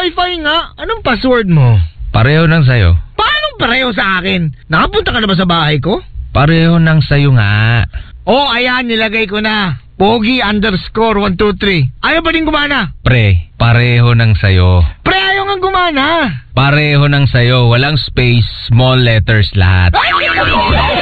wifi nga. Anong password mo? Pareho ng sayo. Paano pareho sa akin? Nakapunta ka na ba sa bahay ko? Pareho ng sayo nga. Oh, ayan, nilagay ko na. Pogi_123. Ayaw pa din gumana? Pre, pareho ng sayo. Pre, ayaw nga gumana. Pareho ng sayo. Walang space, small letters lahat.